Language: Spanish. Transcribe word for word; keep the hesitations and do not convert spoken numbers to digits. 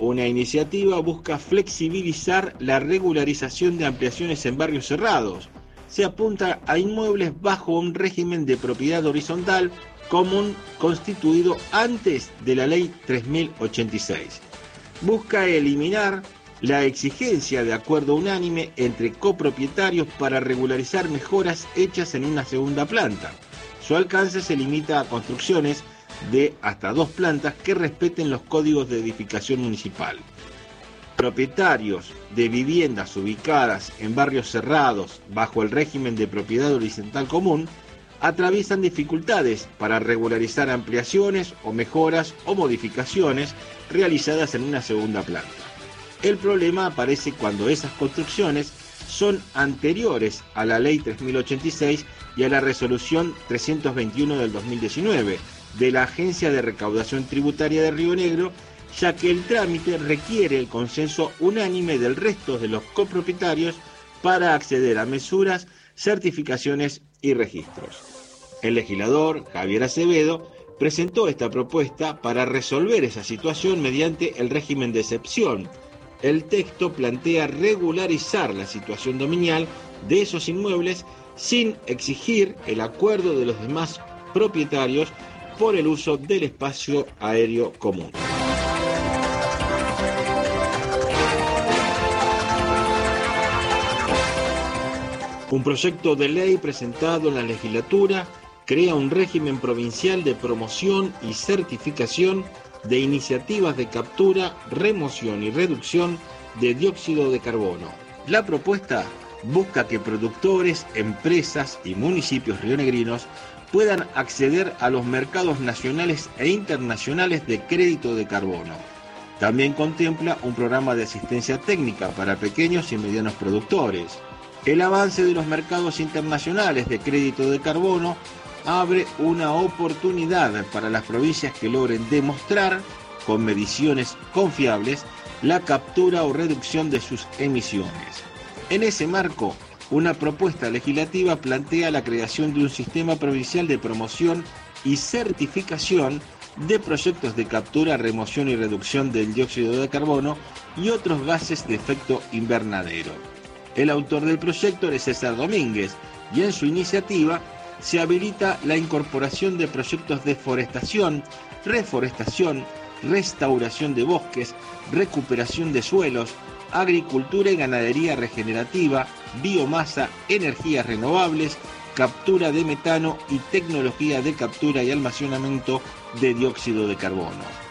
Una iniciativa busca flexibilizar la regularización de ampliaciones en barrios cerrados. Se apunta a inmuebles bajo un régimen de propiedad horizontal común constituido antes de la Ley tres mil ochenta y seis. Busca eliminar la exigencia de acuerdo unánime entre copropietarios para regularizar mejoras hechas en una segunda planta. Su alcance se limita a construcciones de hasta dos plantas que respeten los códigos de edificación municipal. Propietarios de viviendas ubicadas en barrios cerrados bajo el régimen de propiedad horizontal común atraviesan dificultades para regularizar ampliaciones o mejoras o modificaciones realizadas en una segunda planta. El problema aparece cuando esas construcciones son anteriores a la Ley tres mil ochenta y seis y a la Resolución trescientos veintiuno del dos mil diecinueve de la Agencia de Recaudación Tributaria de Río Negro, ya que el trámite requiere el consenso unánime del resto de los copropietarios para acceder a mesuras, certificaciones y registros. El legislador Javier Acevedo presentó esta propuesta para resolver esa situación mediante el régimen de excepción. El texto plantea regularizar la situación dominial de esos inmuebles sin exigir el acuerdo de los demás propietarios por el uso del espacio aéreo común. Un proyecto de ley presentado en la legislatura crea un régimen provincial de promoción y certificación de iniciativas de captura, remoción y reducción de dióxido de carbono. La propuesta busca que productores, empresas y municipios rionegrinos puedan acceder a los mercados nacionales e internacionales de crédito de carbono. También contempla un programa de asistencia técnica para pequeños y medianos productores. El avance de los mercados internacionales de crédito de carbono abre una oportunidad para las provincias que logren demostrar, con mediciones confiables, la captura o reducción de sus emisiones. En ese marco, una propuesta legislativa plantea la creación de un sistema provincial de promoción y certificación de proyectos de captura, remoción y reducción del dióxido de carbono y otros gases de efecto invernadero. El autor del proyecto es César Domínguez y en su iniciativa se habilita la incorporación de proyectos de forestación, reforestación, restauración de bosques, recuperación de suelos, agricultura y ganadería regenerativa, biomasa, energías renovables, captura de metano y tecnología de captura y almacenamiento de dióxido de carbono.